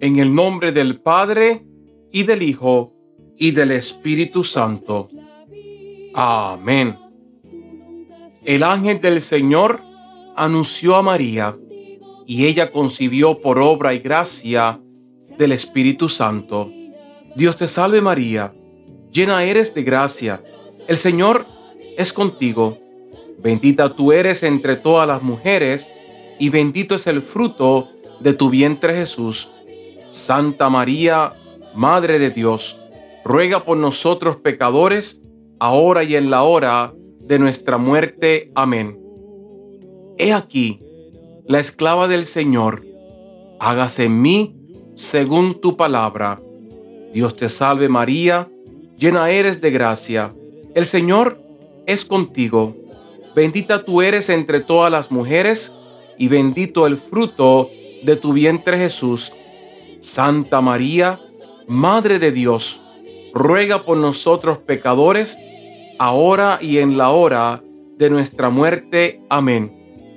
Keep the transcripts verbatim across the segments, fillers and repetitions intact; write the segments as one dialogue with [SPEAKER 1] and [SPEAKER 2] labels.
[SPEAKER 1] En el nombre del Padre, y del Hijo, y del Espíritu Santo. Amén. El ángel del Señor anunció a María, y ella concibió por obra y gracia del Espíritu Santo. Dios te salve María, llena eres de gracia, el Señor es contigo. Bendita tú eres entre todas las mujeres, y bendito es el fruto de tu vientre Jesús. Santa María, Madre de Dios, ruega por nosotros pecadores, ahora y en la hora de nuestra muerte. Amén. He aquí, la esclava del Señor, hágase en mí según tu palabra. Dios te salve María, llena eres de gracia, el Señor es contigo. Bendita tú eres entre todas las mujeres, y bendito el fruto de tu vientre Jesús. Santa María, Madre de Dios, ruega por nosotros pecadores, ahora y en la hora de nuestra muerte. Amén.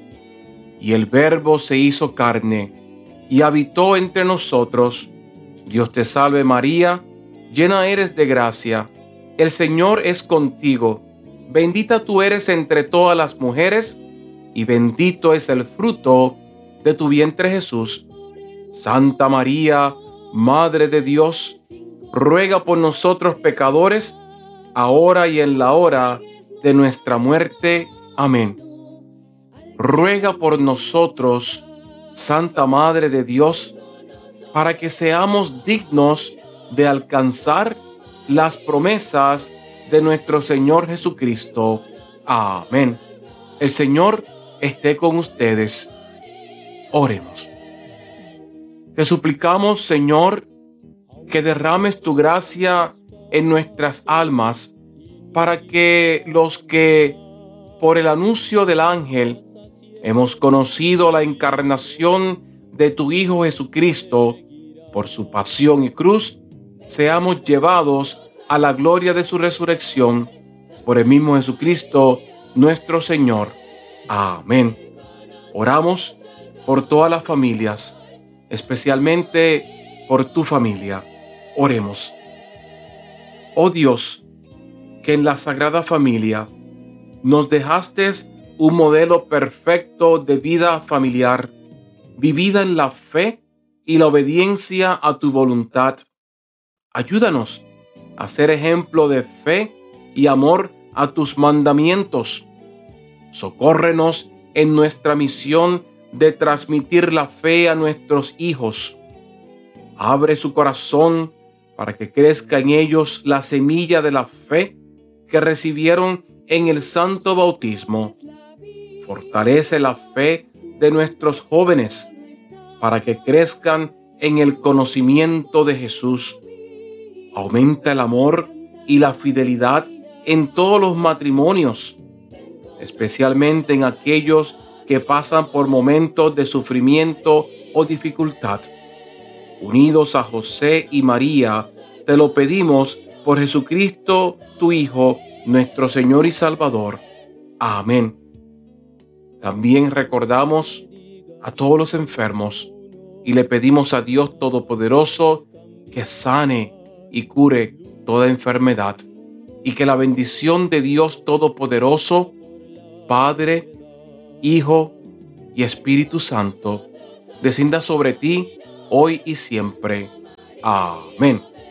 [SPEAKER 1] Y el Verbo se hizo carne, y habitó entre nosotros. Dios te salve María, llena eres de gracia, el Señor es contigo. Bendita tú eres entre todas las mujeres, y bendito es el fruto de tu vientre Jesús. Santa María, Madre de Dios, ruega por nosotros pecadores, ahora y en la hora de nuestra muerte. Amén. Ruega por nosotros, Santa Madre de Dios, para que seamos dignos de alcanzar las promesas de nuestro Señor Jesucristo. Amén. El Señor esté con ustedes. Oremos. Te suplicamos, Señor, que derrames tu gracia en nuestras almas, para que los que, por el anuncio del ángel, hemos conocido la encarnación de tu Hijo Jesucristo, por su pasión y cruz, seamos llevados a la gloria de su resurrección, por el mismo Jesucristo, nuestro Señor. Amén. Oramos por todas las familias, especialmente por tu familia. Oremos. Oh Dios, que en la Sagrada Familia nos dejaste un modelo perfecto de vida familiar, vivida en la fe y la obediencia a tu voluntad. Ayúdanos a ser ejemplo de fe y amor a tus mandamientos. Socórrenos en nuestra misión de transmitir la fe a nuestros hijos. Abre su corazón para que crezca en ellos la semilla de la fe que recibieron en el santo bautismo. Fortalece la fe de nuestros jóvenes para que crezcan en el conocimiento de Jesús. Aumenta el amor y la fidelidad en todos los matrimonios, especialmente en aquellos que pasan por momentos de sufrimiento o dificultad. Unidos a José y María, te lo pedimos por Jesucristo, tu Hijo, nuestro Señor y Salvador. Amén. También recordamos a todos los enfermos y le pedimos a Dios Todopoderoso que sane y cure toda enfermedad, y que la bendición de Dios Todopoderoso, Padre, Hijo y Espíritu Santo, descienda sobre ti hoy y siempre. Amén.